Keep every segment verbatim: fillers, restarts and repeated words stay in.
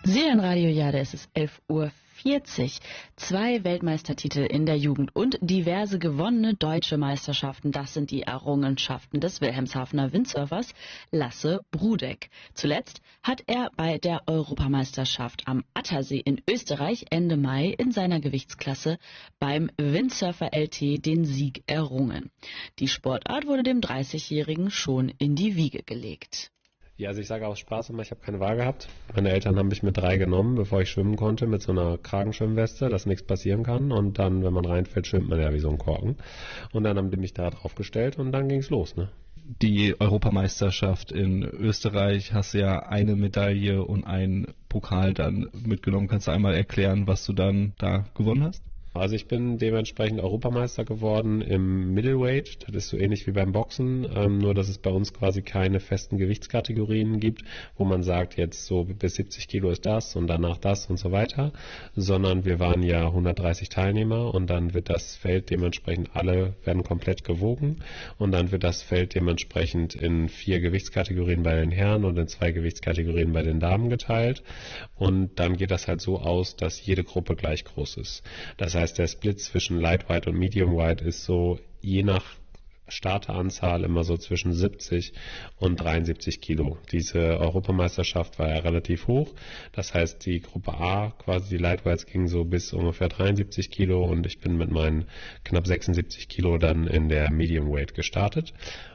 Sie hören Radio Jade, es ist elf Uhr vierzig. Zwei Weltmeistertitel in der Jugend und diverse gewonnene deutsche Meisterschaften, das sind die Errungenschaften des Wilhelmshavener Windsurfers Lasse Brudek. Zuletzt hat er bei der Europameisterschaft am Attersee in Österreich Ende Mai in seiner Gewichtsklasse beim Windsurfer L T den Sieg errungen. Die Sportart wurde dem dreißigjährigen schon in die Wiege gelegt. Ja, also ich sage aus Spaß immer, ich habe keine Wahl gehabt. Meine Eltern haben mich mit drei genommen, bevor ich schwimmen konnte, mit so einer Kragenschwimmweste, dass nichts passieren kann. Und dann, wenn man reinfällt, schwimmt man ja wie so ein Korken. Und dann haben die mich da drauf gestellt und dann ging's los, ne? Die Europameisterschaft in Österreich hast du ja eine Medaille und einen Pokal dann mitgenommen. Kannst du einmal erklären, was du dann da gewonnen hast? Also ich bin dementsprechend Europameister geworden im Middleweight. Das ist so ähnlich wie beim Boxen, ähm, nur dass es bei uns quasi keine festen Gewichtskategorien gibt, wo man sagt, jetzt so bis siebzig Kilo ist das und danach das und so weiter, sondern wir waren ja hundertdreißig Teilnehmer und dann wird das Feld dementsprechend, alle werden komplett gewogen und dann wird das Feld dementsprechend in vier Gewichtskategorien bei den Herren und in zwei Gewichtskategorien bei den Damen geteilt und dann geht das halt so aus, dass jede Gruppe gleich groß ist. Das heißt, der Split zwischen Lightweight und Mediumweight ist so je nach Starteranzahl immer so zwischen siebzig und dreiundsiebzig Kilo. Diese Europameisterschaft war ja relativ hoch. Das heißt, die Gruppe A, quasi die Lightweights, ging so bis ungefähr dreiundsiebzig Kilo und ich bin mit meinen knapp sechsundsiebzig Kilo dann in der Mediumweight gestartet.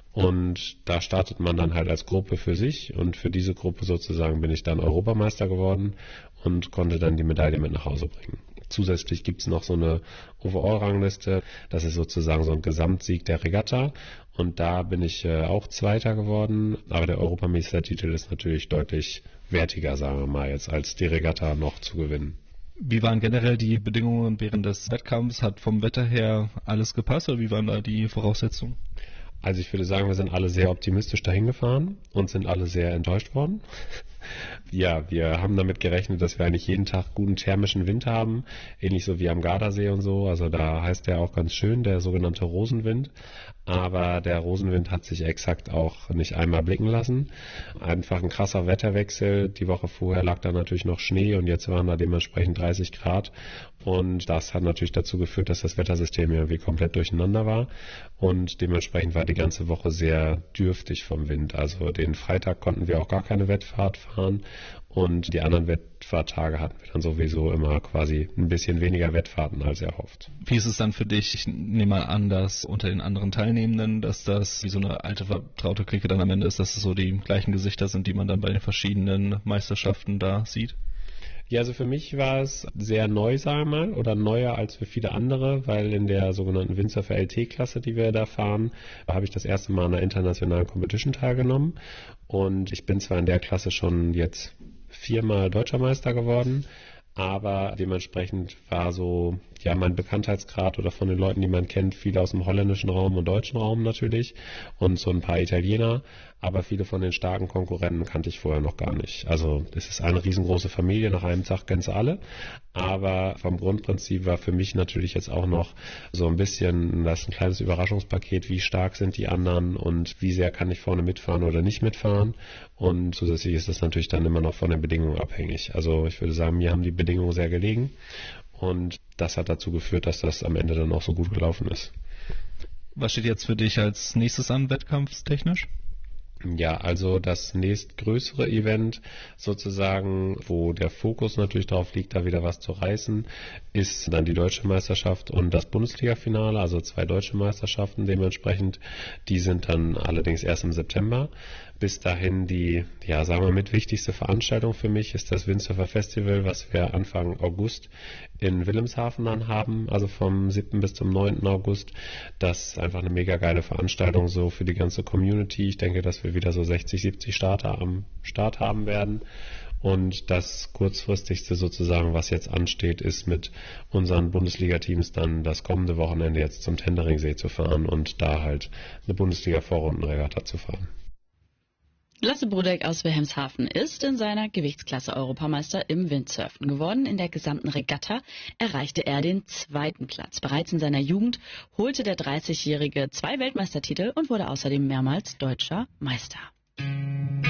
Und da startet man dann halt als Gruppe für sich und für diese Gruppe sozusagen bin ich dann Europameister geworden und konnte dann die Medaille mit nach Hause bringen. Zusätzlich gibt es noch so eine Overall-Rangliste, das ist sozusagen so ein Gesamtsieg der Regatta und da bin ich äh, auch Zweiter geworden, aber der Europameistertitel ist natürlich deutlich wertiger, sagen wir mal, jetzt als die Regatta noch zu gewinnen. Wie waren generell die Bedingungen während des Wettkampfs? Hat vom Wetter her alles gepasst oder wie waren da die Voraussetzungen? Also ich würde sagen, wir sind alle sehr optimistisch dahin gefahren und sind alle sehr enttäuscht worden. Ja, wir haben damit gerechnet, dass wir eigentlich jeden Tag guten thermischen Wind haben, ähnlich so wie am Gardasee und so. Also da heißt der auch ganz schön, der sogenannte Rosenwind. Aber der Rosenwind hat sich exakt auch nicht einmal blicken lassen. Einfach ein krasser Wetterwechsel. Die Woche vorher lag da natürlich noch Schnee und jetzt waren da dementsprechend dreißig Grad. Und das hat natürlich dazu geführt, dass das Wettersystem irgendwie komplett durcheinander war. Und dementsprechend war die ganze Woche sehr dürftig vom Wind. Also den Freitag konnten wir auch gar keine Wettfahrt fahren. Und die anderen Wettfahrttage hatten wir dann sowieso immer quasi ein bisschen weniger Wettfahrten als erhofft. Wie ist es dann für dich? Ich nehme mal an, dass unter den anderen Teilnehmenden, dass das wie so eine alte vertraute Clique dann am Ende ist, dass es so die gleichen Gesichter sind, die man dann bei den verschiedenen Meisterschaften da sieht? Ja, also für mich war es sehr neu, sagen wir mal, oder neuer als für viele andere, weil in der sogenannten Windsurfer L T-Klasse, die wir da fahren, habe ich das erste Mal an einer internationalen Competition teilgenommen. Und ich bin zwar in der Klasse schon jetzt viermal Deutscher Meister geworden, aber dementsprechend war so, ja, mein Bekanntheitsgrad oder von den Leuten, die man kennt, viele aus dem holländischen Raum und deutschen Raum natürlich und so ein paar Italiener, aber viele von den starken Konkurrenten kannte ich vorher noch gar nicht. Also das ist eine riesengroße Familie, nach einem Tag kennst du alle, aber vom Grundprinzip war für mich natürlich jetzt auch noch so ein bisschen das ein kleines Überraschungspaket, wie stark sind die anderen und wie sehr kann ich vorne mitfahren oder nicht mitfahren und zusätzlich ist das natürlich dann immer noch von den Bedingungen abhängig. Also ich würde sagen, mir haben die Bedingungen sehr gelegen. Und das hat dazu geführt, dass das am Ende dann auch so gut gelaufen ist. Was steht jetzt für dich als nächstes an, wettkampftechnisch? Ja, also das nächstgrößere Event sozusagen, wo der Fokus natürlich darauf liegt, da wieder was zu reißen, ist dann die Deutsche Meisterschaft und das Bundesliga-Finale, also zwei deutsche Meisterschaften dementsprechend. Die sind dann allerdings erst im September. Bis dahin die, ja, sagen wir mit wichtigste Veranstaltung für mich ist das Windsurfer Festival, was wir Anfang August in Wilhelmshaven dann haben, also vom siebten bis zum neunten August. Das ist einfach eine mega geile Veranstaltung so für die ganze Community. Ich denke, dass wir wieder so sechzig, siebzig Starter am Start haben werden. Und das kurzfristigste sozusagen, was jetzt ansteht, ist mit unseren Bundesliga-Teams dann das kommende Wochenende jetzt zum Tenderingsee zu fahren und da halt eine Bundesliga-Vorrundenregatta zu fahren. Lasse Brudek aus Wilhelmshaven ist in seiner Gewichtsklasse Europameister im Windsurfen geworden. In der gesamten Regatta erreichte er den zweiten Platz. Bereits in seiner Jugend holte der dreißigjährige zwei Weltmeistertitel und wurde außerdem mehrmals deutscher Meister.